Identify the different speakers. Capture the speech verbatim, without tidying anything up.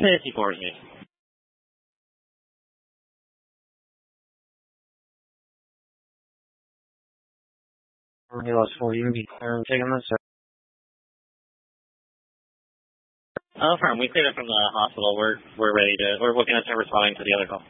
Speaker 1: fifty-four is me.
Speaker 2: Ambulance for you, be clear and taking this.
Speaker 1: Oh, firm. We cleared it from the hospital. We're we're ready to. We're looking at responding to the other call.